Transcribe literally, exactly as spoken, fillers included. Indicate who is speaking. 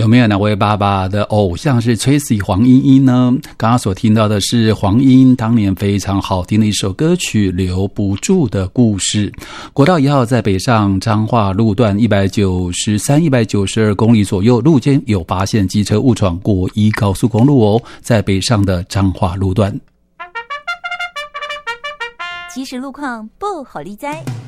Speaker 1: 有没有哪位爸爸的偶像是 Tracy 黄莺莺呢？刚刚所听到的是黄莺莺当年非常好听的一首歌曲《留不住的故事》。国道一号在北上彰化路段一百九十三、一百九十二公里左右，路间有发现机车误闯国一高速公路哦，在北上的彰化路段。
Speaker 2: 即时路况不好理哉。